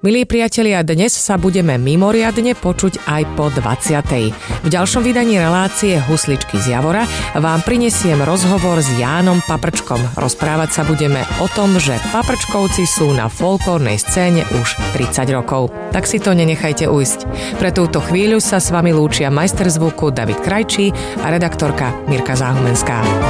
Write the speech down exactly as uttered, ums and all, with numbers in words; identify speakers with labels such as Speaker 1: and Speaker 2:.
Speaker 1: Milí priatelia, dnes sa budeme mimoriadne počuť aj po dvadsiatej. V ďalšom vydaní relácie Husličky z Javora vám prinesiem rozhovor s Jánom Paprčkom. Rozprávať sa budeme o tom, že Paprčkovci sú na folklórnej scéne už tridsať rokov. Tak si to nenechajte ujsť. Pre túto chvíľu sa s vami lúčia majster zvuku David Krajčí a redaktorka Mirka Záhumenská.